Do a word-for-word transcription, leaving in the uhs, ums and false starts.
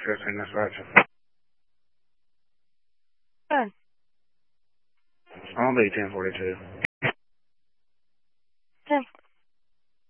fifteen, that's right. Good. I'll be ten forty-two.